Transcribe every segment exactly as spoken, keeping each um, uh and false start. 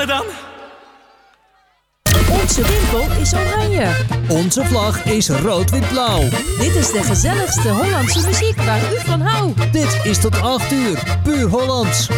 dan? Onze winkel is oranje. Onze vlag is rood-wit-blauw. Dit is de gezelligste Hollandse muziek waar u van houdt. Dit is tot acht uur, puur Hollands.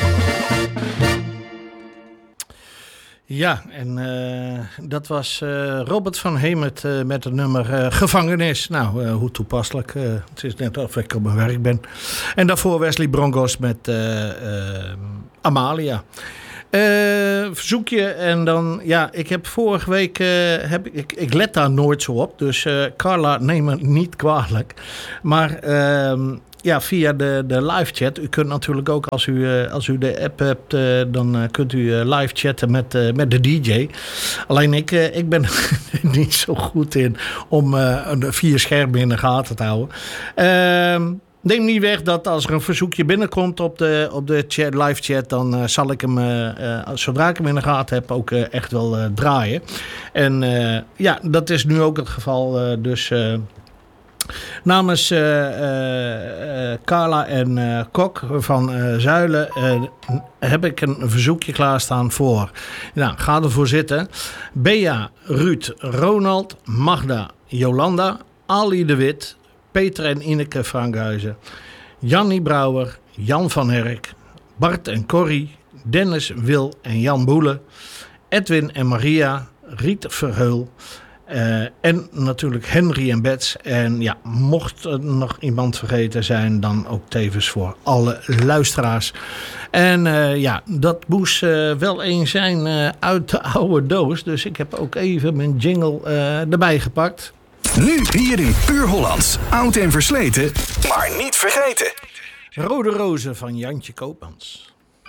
Ja, en uh, dat was uh, Robert van Hemert uh, met het nummer uh, Gevangenis. Nou, uh, hoe toepasselijk. Uh, het is net of ik op mijn werk ben. En daarvoor Wesley Broncos met uh, uh, Amalia. Uh, verzoekje en dan, ja, ik heb vorige week, uh, heb, ik, ik let daar nooit zo op. Dus uh, Carla, neem me niet kwalijk. Maar uh, ja, via de, de live chat, u kunt natuurlijk ook als u, uh, als u de app hebt, uh, dan uh, kunt u uh, live chatten met, uh, met de D J. Alleen ik, uh, ik ben er niet zo goed in om uh, vier schermen in de gaten te houden. Uh, Neem niet weg dat als er een verzoekje binnenkomt op de, op de chat, live chat, dan uh, zal ik hem, uh, uh, zodra ik hem in de gaten heb, ook uh, echt wel uh, draaien. En uh, ja, dat is nu ook het geval. Uh, dus uh, namens uh, uh, uh, Carla en uh, Kok van uh, Zuilen uh, heb ik een verzoekje klaarstaan voor. Nou, ga ervoor zitten. Bea, Ruud, Ronald, Magda, Jolanda, Ali de Wit, Peter en Ineke Frankhuizen, Jannie Brouwer, Jan van Herk, Bart en Corrie, Dennis, Wil en Jan Boele, Edwin en Maria, Riet Verheul uh, en natuurlijk Henry en Bets. En ja, mocht er nog iemand vergeten zijn, dan ook tevens voor alle luisteraars. En uh, ja, dat moest uh, wel eens zijn uh, uit de oude doos. Dus ik heb ook even mijn jingle uh, erbij gepakt. Nu hier in Puur Hollands. Oud en versleten, maar niet vergeten. Rode Rozen van Jantje Koopmans.